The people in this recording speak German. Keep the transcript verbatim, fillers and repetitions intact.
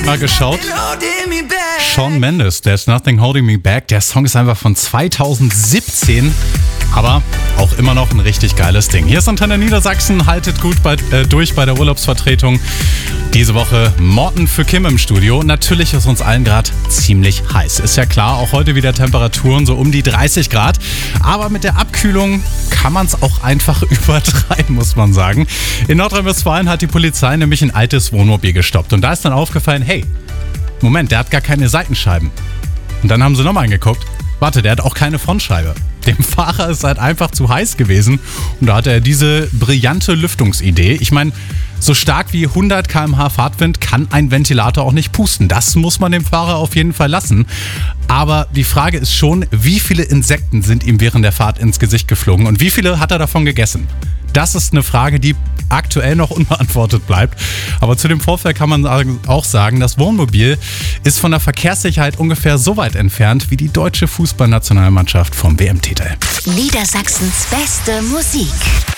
mal geschaut. Shawn Mendes, There's Nothing Holding Me Back. Der Song ist einfach von zweitausendsiebzehn, aber auch immer noch ein richtig geiles Ding. Hier ist Antenne Niedersachsen, haltet gut bei, äh, durch bei der Urlaubsvertretung. Diese Woche Morten für Kim im Studio. Natürlich ist uns allen gerade ziemlich heiß. Ist ja klar, auch heute wieder Temperaturen so um die dreißig Grad. Aber mit der Abkühlung kann man es auch einfach übertreiben, muss man sagen. In Nordrhein-Westfalen hat die Polizei nämlich ein altes Wohnmobil gestoppt. Und da ist dann aufgefallen, hey, Moment, der hat gar keine Seitenscheiben. Und dann haben sie nochmal angeguckt. Warte, der hat auch keine Frontscheibe. Dem Fahrer ist halt einfach zu heiß gewesen und da hatte er diese brillante Lüftungsidee. Ich meine, so stark wie hundert Kilometer pro Stunde Fahrtwind kann ein Ventilator auch nicht pusten. Das muss man dem Fahrer auf jeden Fall lassen. Aber die Frage ist schon, wie viele Insekten sind ihm während der Fahrt ins Gesicht geflogen und wie viele hat er davon gegessen? Das ist eine Frage, die aktuell noch unbeantwortet bleibt. Aber zu dem Vorfall kann man auch sagen, das Wohnmobil ist von der Verkehrssicherheit ungefähr so weit entfernt wie die deutsche Fußballnationalmannschaft vom W M-Titel. Niedersachsens beste Musik.